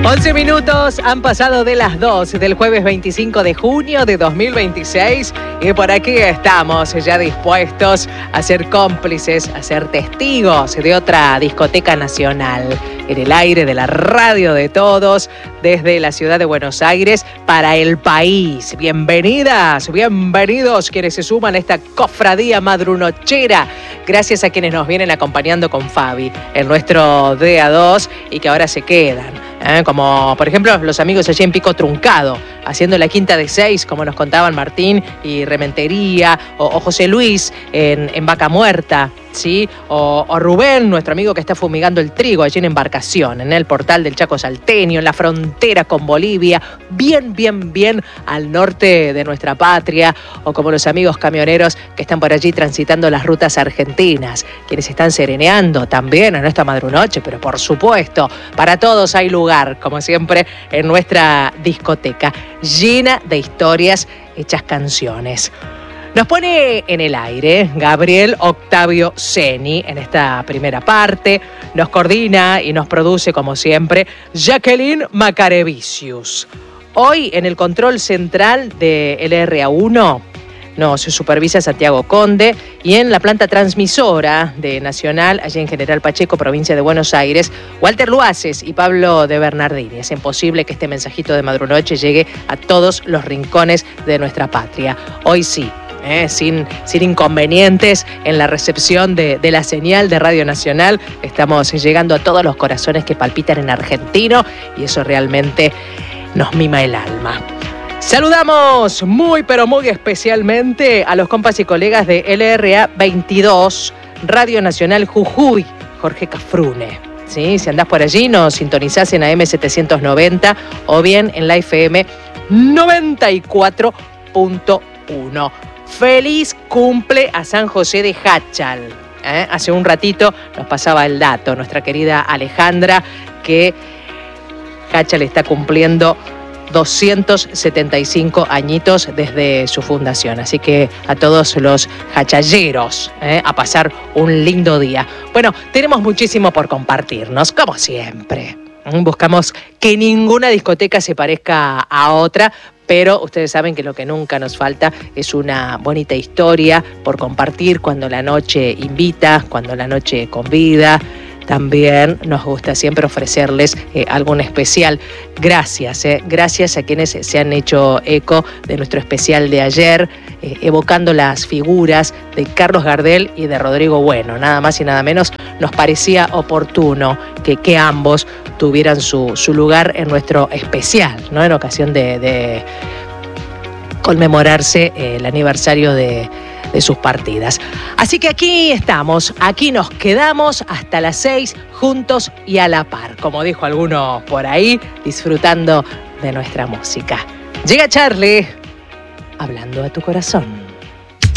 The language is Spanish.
11 minutos han pasado de las 2 del jueves 25 de junio de 2026 y por aquí estamos ya dispuestos a ser cómplices, a ser testigos de otra discoteca nacional en el aire de la radio de todos desde la ciudad de Buenos Aires para el país. Bienvenidas, bienvenidos quienes se suman a esta cofradía madrunochera. Gracias a quienes nos vienen acompañando con Fabi en nuestro DA2 y que ahora se quedan. Como por ejemplo los amigos allí en Pico Truncado, haciendo la quinta de 6, como nos contaban Martín y Rementería, o José Luis en Vaca Muerta, ¿sí? O Rubén, nuestro amigo que está fumigando el trigo allí en Embarcación, en el portal del Chaco Salteño, en la frontera con Bolivia, bien al norte de nuestra patria, o como los amigos camioneros que están por allí transitando las rutas argentinas, quienes están sereneando también en esta madrunoche, pero por supuesto, para todos hay lugar, como siempre, en nuestra discoteca, llena de historias hechas canciones. Nos pone en el aire Gabriel Octavio Ceni en esta primera parte. Nos coordina y nos produce, como siempre, Jacqueline Macarevicius. Hoy, en el control central de LRA1, nos supervisa Santiago Conde, y en la planta transmisora de Nacional, allí en General Pacheco, provincia de Buenos Aires, Walter Luaces y Pablo de Bernardini. Es imposible que este mensajito de madrunoche llegue a todos los rincones de nuestra patria. Hoy sí. Sin inconvenientes en la recepción de la señal de Radio Nacional. Estamos llegando a todos los corazones que palpitan en argentino y eso realmente nos mima el alma. Saludamos muy pero muy especialmente a los compas y colegas de LRA 22, Radio Nacional Jujuy, Jorge Cafrune. ¿Sí? Si andás por allí, nos sintonizás en AM 790 o bien en la FM 94.1. Feliz cumple a San José de Jáchal. Hace un ratito nos pasaba el dato, nuestra querida Alejandra, que Jáchal está cumpliendo 275 añitos desde su fundación. Así que a todos los jachalleros, a pasar un lindo día. Bueno, tenemos muchísimo por compartirnos, como siempre. Buscamos que ninguna discoteca se parezca a otra, pero ustedes saben que lo que nunca nos falta es una bonita historia por compartir cuando la noche invita, cuando la noche convida. También nos gusta siempre ofrecerles algún especial. Gracias a quienes se han hecho eco de nuestro especial de ayer, evocando las figuras de Carlos Gardel y de Rodrigo Bueno. Nada más y nada menos nos parecía oportuno que ambos tuvieran su lugar en nuestro especial, ¿no? En ocasión de conmemorarse el aniversario de sus partidas. Así que aquí estamos, aquí nos quedamos hasta las 6, juntos y a la par, como dijo alguno por ahí, disfrutando de nuestra música. Llega Charlie, hablando a tu corazón.